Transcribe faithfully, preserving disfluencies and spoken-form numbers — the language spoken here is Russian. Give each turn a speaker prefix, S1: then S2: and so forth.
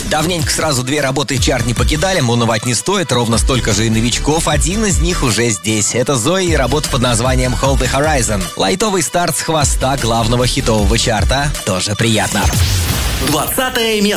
S1: Давненько сразу две работы чарт не покидали, но унывать не стоит, ровно столько же и новичков. Один из них уже здесь. Это Зои и работа под названием Hold the Horizon. Лайтовый старт с хвоста главного хитового чарта. Тоже приятно.
S2: Двадцатое место.